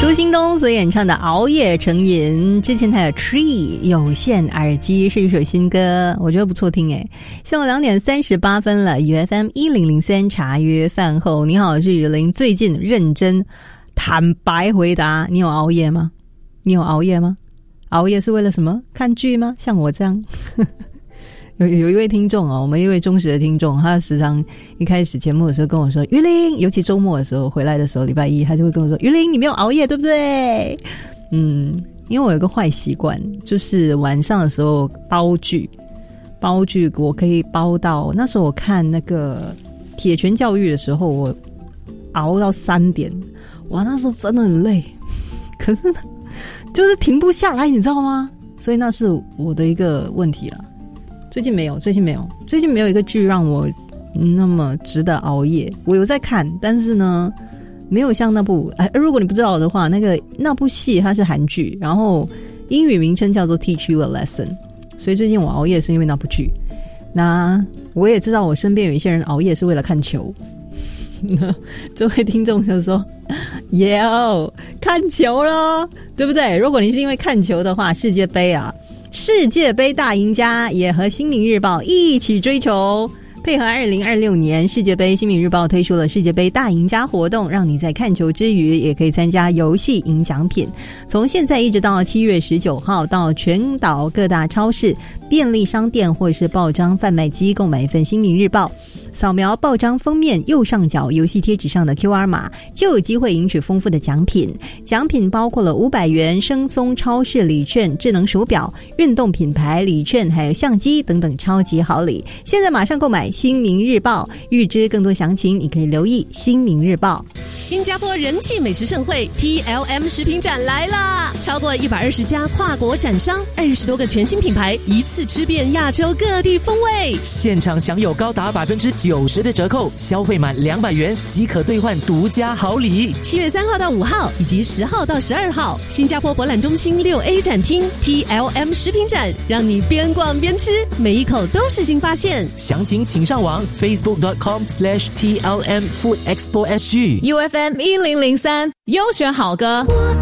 朱兴东所演唱的《熬夜成瘾》，之前他的 Tree 有线耳机是一首新歌，我觉得不错听诶。下午2点38分了，UFM 1003茶余饭后，你好，我是雨林。最近认真坦白回答，你有熬夜吗？你有熬夜吗？熬夜是为了什么？看剧吗？像我这样有一位听众我们一位忠实的听众，他时常一开始节目的时候跟我说，于林，尤其周末的时候回来的时候，礼拜一他就会跟我说，于林你没有熬夜对不对？因为我有个坏习惯，就是晚上的时候煲剧我可以煲到，那时候我看那个铁拳教育的时候，我熬到3点，哇，那时候真的很累，可是就是停不下来，你知道吗？所以那是我的一个问题了。最近没有一个剧让我那么值得熬夜。我有在看，但是呢，没有像那部如果你不知道的话，那部戏它是韩剧，然后英语名称叫做 Teach You a Lesson， 所以最近我熬夜是因为那部剧。那我也知道我身边有一些人熬夜是为了看球。这位听众就说看球咯，对不对？如果你是因为看球的话，世界杯大赢家也和新民日报一起追求，配合2026年世界杯，新民日报推出了世界杯大赢家活动，让你在看球之余也可以参加游戏赢奖品。从现在一直到7月19号，到全岛各大超市、便利商店或是报章贩卖机购买一份新民日报，扫描报章封面右上角游戏贴纸上的 QR 码，就有机会赢取丰富的奖品。奖品包括了500元生松超市礼券、智能手表、运动品牌礼券，还有相机等等超级好礼。现在马上购买新民日报，预知更多详情，你可以留意新民日报。 新加坡人气美食盛会 TLM 食品展来啦！超过120家跨国展商，20多个全新品牌，一次吃遍亚洲各地风味。 现场享有高达90%的折扣，消费满200元即可兑换独家好礼。 7月3号到5号以及10号到12号，新加坡博览中心6A 展厅 TLM 食品展，让你边逛边吃，每一口都是新发现。 详情请上网 facebook.com/TLM Food Expo SG。 UFM 1003优选好歌。